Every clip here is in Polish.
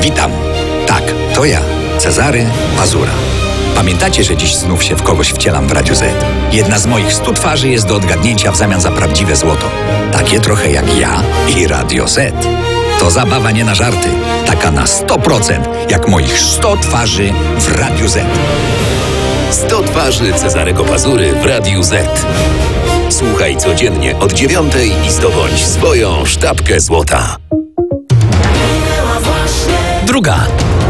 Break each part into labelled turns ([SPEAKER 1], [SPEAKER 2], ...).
[SPEAKER 1] Witam. Tak, to ja, Cezary Mazura. Pamiętacie, że dziś znów się w kogoś wcielam w Radiu Z? Jedna z moich 100 twarzy jest do odgadnięcia w zamian za prawdziwe złoto. Takie trochę jak ja i Radio Z. To zabawa nie na żarty. Taka na 100%, jak moich 100 twarzy w Radiu Z.
[SPEAKER 2] 100 twarzy Cezarego Pazury w Radiu Z. Słuchaj codziennie od 9 i zdobądź swoją sztabkę złota.
[SPEAKER 3] Druga.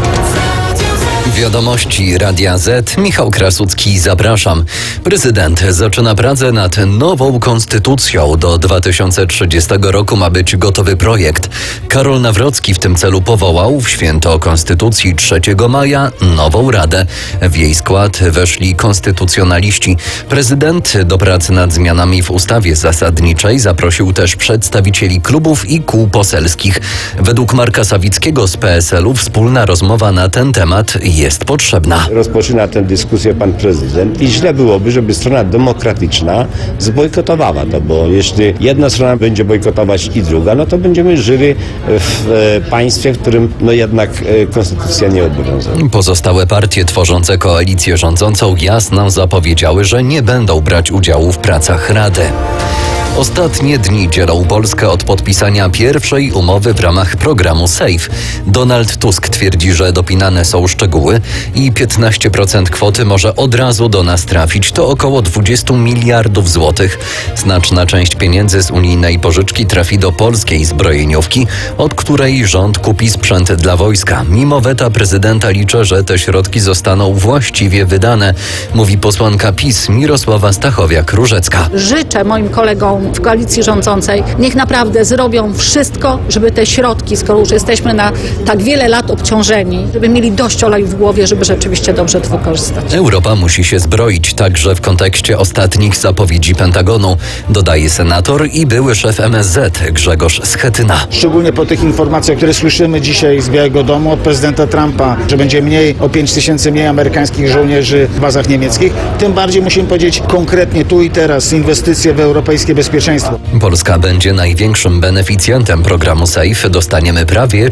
[SPEAKER 3] Wiadomości Radia Z. Michał Krasucki, zapraszam. Prezydent zaczyna pracę nad nową konstytucją. Do 2030 roku ma być gotowy projekt. Karol Nawrocki w tym celu powołał w święto Konstytucji 3 maja nową radę. W jej skład weszli konstytucjonaliści. Prezydent do pracy nad zmianami w ustawie zasadniczej zaprosił też przedstawicieli klubów i kół poselskich. Według Marka Sawickiego z PSL-u wspólna rozmowa na ten temat jest potrzebna.
[SPEAKER 4] Rozpoczyna tę dyskusję pan prezydent i źle byłoby, żeby strona demokratyczna zbojkotowała to, bo jeśli jedna strona będzie bojkotować i druga, no to będziemy żyli w państwie, w którym jednak konstytucja nie obowiązuje.
[SPEAKER 3] Pozostałe partie tworzące koalicję rządzącą jasno zapowiedziały, że nie będą brać udziału w pracach Rady. Ostatnie dni dzielą Polskę od podpisania pierwszej umowy w ramach programu SAFE. Donald Tusk twierdzi, że dopinane są szczegóły i 15% kwoty może od razu do nas trafić. To około 20 miliardów złotych. Znaczna część pieniędzy z unijnej pożyczki trafi do polskiej zbrojeniówki, od której rząd kupi sprzęt dla wojska. Mimo weta prezydenta liczę, że te środki zostaną właściwie wydane, mówi posłanka PiS Mirosława Stachowiak-Różecka.
[SPEAKER 5] Życzę moim kolegom w koalicji rządzącej, niech naprawdę zrobią wszystko, żeby te środki, skoro już jesteśmy na tak wiele lat obciążeni, żeby mieli dość oleju w głowie, żeby rzeczywiście dobrze to wykorzystać.
[SPEAKER 3] Europa musi się zbroić, także w kontekście ostatnich zapowiedzi Pentagonu, dodaje senator i były szef MSZ Grzegorz Schetyna.
[SPEAKER 6] Szczególnie po tych informacjach, które słyszymy dzisiaj z Białego Domu od prezydenta Trumpa, że będzie o 5 tysięcy mniej amerykańskich żołnierzy w bazach niemieckich, tym bardziej musimy powiedzieć konkretnie tu i teraz inwestycje w europejskie bezpieczeństwo.
[SPEAKER 3] Polska będzie największym beneficjentem programu SAFE. Dostaniemy prawie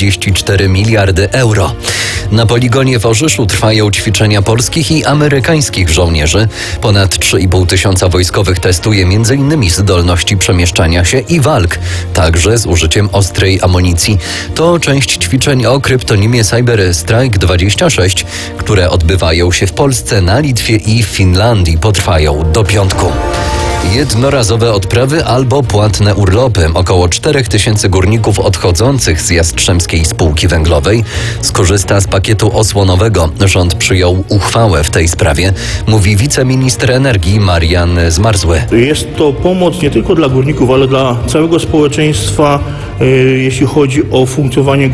[SPEAKER 3] 44 miliardy euro. Na poligonie w Orzyszu trwają ćwiczenia polskich i amerykańskich żołnierzy. Ponad 3,5 tysiąca wojskowych testuje m.in. zdolności przemieszczania się i walk, także z użyciem ostrej amunicji. To część ćwiczeń o kryptonimie Cyber Strike 26, które odbywają się w Polsce, na Litwie i w Finlandii. Potrwają do piątku. Jednorazowe odprawy albo płatne urlopy. Około 4 tysięcy górników odchodzących z Jastrzębskiej Spółki Węglowej skorzysta z pakietu osłonowego. Rząd przyjął uchwałę w tej sprawie, mówi wiceminister energii Marian Zmarzły.
[SPEAKER 7] Jest to pomoc nie tylko dla górników, ale dla całego społeczeństwa, jeśli chodzi o funkcjonowanie